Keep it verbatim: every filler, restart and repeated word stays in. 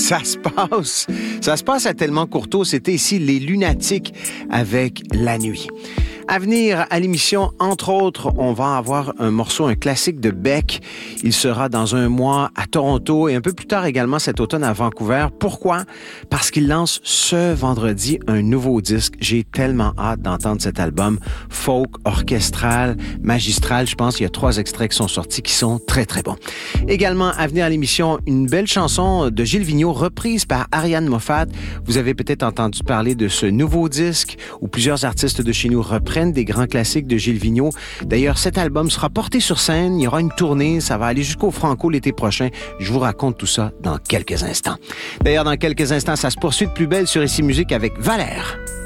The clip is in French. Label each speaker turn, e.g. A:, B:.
A: Ça se passe. Ça se passe à Tellement Courteau. C'était ici Les Lunatiques avec La Nuit. À venir à l'émission, entre autres, on va avoir un morceau, un classique de Beck. Il sera dans un mois à Toronto et un peu plus tard également cet automne à Vancouver. Pourquoi? Parce qu'il lance ce vendredi un nouveau disque. J'ai tellement hâte d'entendre cet album folk, orchestral, magistral. Je pense qu'il y a trois extraits qui sont sortis qui sont très, très bons. Également, à venir à l'émission, une belle chanson de Gilles Vigneault reprise par Ariane Moffat. Vous avez peut-être entendu parler de ce nouveau disque où plusieurs artistes de chez nous reprennent des grands classiques de Gilles Vigneault. D'ailleurs, cet album sera porté sur scène. Il y aura une tournée. Ça va aller jusqu'au Franco l'été prochain. Je vous raconte tout ça dans quelques instants. D'ailleurs, dans quelques instants, ça se poursuit de plus belle sur Ici Musique avec Valère.